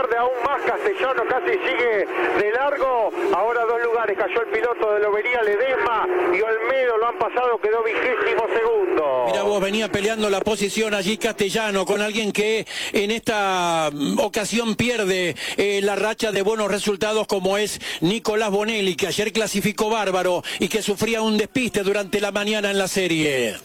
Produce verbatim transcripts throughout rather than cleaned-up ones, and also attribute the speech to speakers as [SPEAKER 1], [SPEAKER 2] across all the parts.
[SPEAKER 1] pierde aún más Castellano, casi sigue de largo. Ahora dos lugares, cayó el piloto de Lobería, Ledesma y Olmedo lo han pasado, quedó vigésimo segundo.
[SPEAKER 2] Mira vos, venía peleando la posición allí Castellano con alguien que en esta ocasión pierde eh, la racha de buenos resultados, como es Nicolás Bonelli, que ayer clasificó bárbaro y que sufría un despiste durante la mañana en la serie.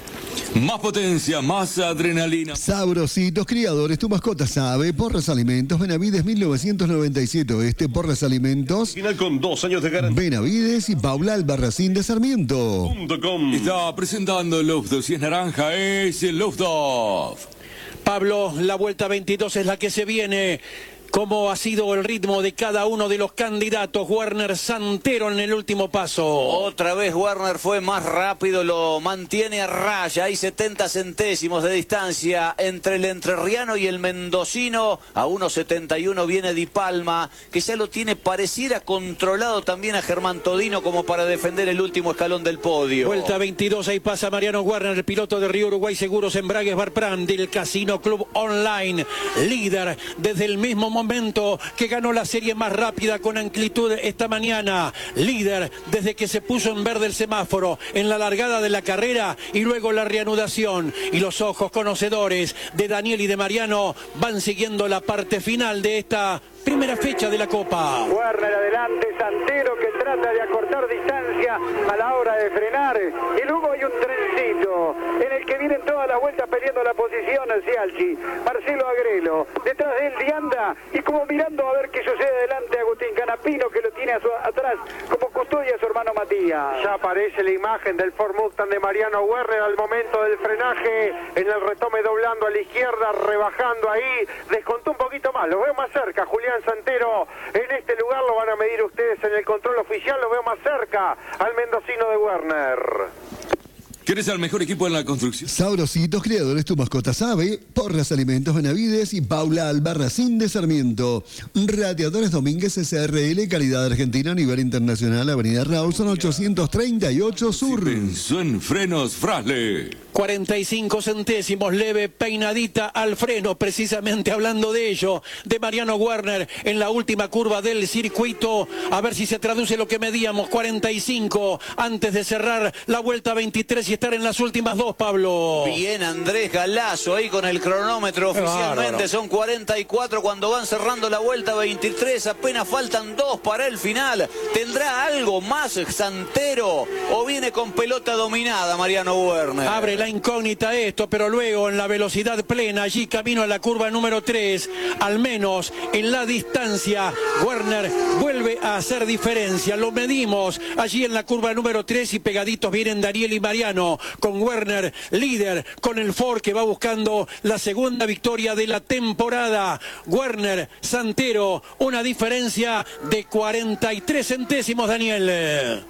[SPEAKER 3] Más potencia, más adrenalina.
[SPEAKER 4] Sabrositos Criadores, tu mascota sabe. Porras Alimentos, Benavides mil novecientos noventa y siete Oeste, Porras Alimentos.
[SPEAKER 5] Final con dos años de garantía.
[SPEAKER 4] Benavides y Paula Albarracín de Sarmiento.
[SPEAKER 3] Está presentando el Love Dove. Si es naranja, es el Love Dove.
[SPEAKER 2] Pablo, la vuelta veintidós es la que se viene. ¿Cómo ha sido el ritmo de cada uno de los candidatos? Werner Santero en el último paso.
[SPEAKER 6] Otra vez Werner fue más rápido, lo mantiene a raya. Hay setenta centésimos de distancia entre el entrerriano y el mendocino. A uno setenta y uno viene Di Palma, que ya lo tiene pareciera controlado también a Germán Todino como para defender el último escalón del podio.
[SPEAKER 2] Vuelta veintidós, ahí pasa Mariano Werner, el piloto de Río Uruguay Seguros Embragues Barpran del Casino Club Online. Líder desde el mismo momento. momento que ganó la serie más rápida con amplitud esta mañana. Líder desde que se puso en verde el semáforo en la largada de la carrera y luego la reanudación. Y los ojos conocedores de Daniel y de Mariano van siguiendo la parte final de esta primera fecha de la Copa.
[SPEAKER 1] Werner adelante, Santero que trata de acortar distancia a la hora de frenar. Y luego hay un trencito en el que vienen todas las vueltas peleando la posición al Cialchi. Marcelo Agrelo, detrás de él Dianda y como mirando a ver qué sucede delante Agustín Canapino, que lo tiene a su, atrás como custodia a su hermano Matías. Ya aparece la imagen del Ford Mustang de Mariano Werner al momento del frenaje, en el retome doblando a la izquierda, rebajando ahí, descontó un poquito más, lo veo más cerca, Julián Santero en este lugar, lo van a medir ustedes en el control oficial, lo veo más cerca al mendocino de Werner.
[SPEAKER 3] ¿Quieres al mejor equipo en la construcción?
[SPEAKER 4] Sabrositos Criadores, tu mascota sabe. Porras Alimentos Benavides y Paula Albarracín de Sarmiento. Radiadores Domínguez S R L, calidad argentina a nivel internacional, Avenida Rawson ochocientos treinta y ocho Sur.
[SPEAKER 3] Si pensó en frenos Frasle.
[SPEAKER 2] cuarenta y cinco centésimos, leve peinadita al freno, precisamente hablando de ello, de Mariano Werner en la última curva del circuito. A ver si se traduce lo que medíamos, cuarenta y cinco antes de cerrar la vuelta veintitrés y estar en las últimas dos, Pablo.
[SPEAKER 6] Bien, Andrés Galazo ahí con el cronómetro. Oficialmente son cuarenta y cuatro cuando van cerrando la vuelta veintitrés. Apenas faltan dos para el final. ¿Tendrá algo más Santero o viene con pelota dominada Mariano Werner?
[SPEAKER 2] Abre la incógnita esto, pero luego en la velocidad plena, allí camino a la curva número tres, al menos en la distancia, Werner vuelve a hacer diferencia. Lo medimos allí en la curva número tres y pegaditos vienen Daniel y Mariano. Con Werner líder, con el Ford que va buscando la segunda victoria de la temporada. Werner, Santero, una diferencia de cuarenta y tres centésimos, Daniel.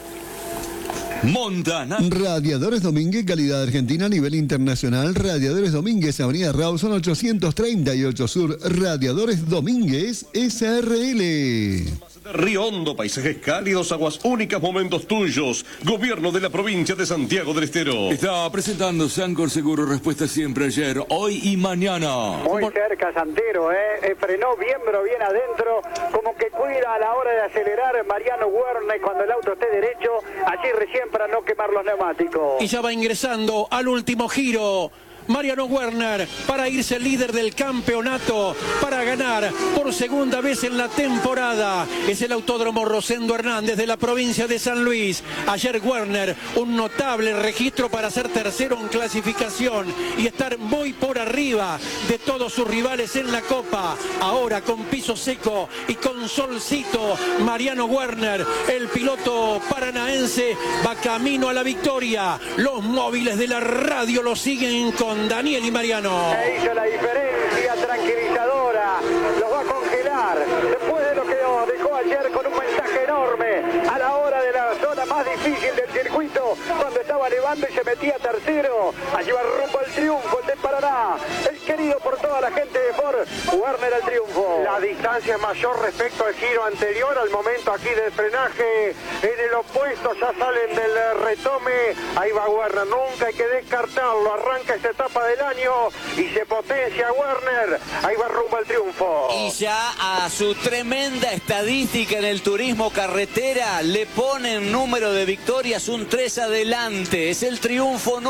[SPEAKER 3] Montana.
[SPEAKER 4] Radiadores Domínguez, calidad argentina a nivel internacional. Radiadores Domínguez, Avenida Rawson ochocientos treinta y ocho Sur. Radiadores Domínguez S R L.
[SPEAKER 5] Río Hondo, paisajes cálidos, aguas únicas, momentos tuyos. Gobierno de la provincia de Santiago del Estero.
[SPEAKER 3] Está presentando Sancor Seguro, respuesta siempre ayer, hoy y mañana.
[SPEAKER 1] Muy cerca Santero, ¿eh? eh frenó bien, pero bien adentro, como que cuida a la hora de acelerar Mariano Werner cuando el auto esté derecho, allí recién para no quemar los neumáticos.
[SPEAKER 2] Y ya va ingresando al último giro Mariano Werner para irse líder del campeonato, para ganar por segunda vez en la temporada. Es el Autódromo Rosendo Hernández de la provincia de San Luis. Ayer Werner, un notable registro para ser tercero en clasificación y estar muy por arriba de todos sus rivales en la Copa. Ahora con piso seco y con solcito, Mariano Werner, el piloto paranaense, va camino a la victoria. Los móviles de la radio lo siguen con Daniel y Mariano.
[SPEAKER 1] Se hizo la diferencia tranquilizadora, los va a congelar después de lo que dejó ayer con un mensaje enorme a la hora de la zona más difícil del circuito, cuando estaba levando y se metía tercero. Allí va rumbo al triunfo el Paraná. El querido por toda la gente de Ford, Werner al triunfo.
[SPEAKER 7] La distancia es mayor respecto al giro anterior, al momento aquí del frenaje. En el opuesto ya salen del retome. Ahí va Werner, nunca hay que descartarlo. Arranca esta etapa del año y se potencia Werner. Ahí va rumbo al triunfo.
[SPEAKER 6] Y ya a su tremenda estadística en el turismo carretera le ponen número de victorias un tres adelante. Es el triunfo